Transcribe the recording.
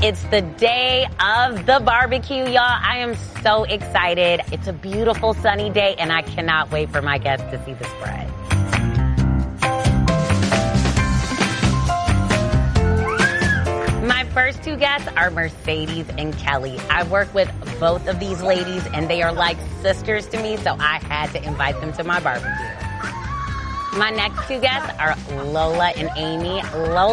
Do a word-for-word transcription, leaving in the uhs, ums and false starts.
It's the day of the barbecue, y'all. I am so excited. It's a beautiful sunny day, and I cannot wait for my guests to see the spread. My first two guests are Mercedes and Kelly. I work with both of these ladies, and they are like sisters to me, so I had to invite them to my barbecue. My next two guests are Lola and Amy. Lola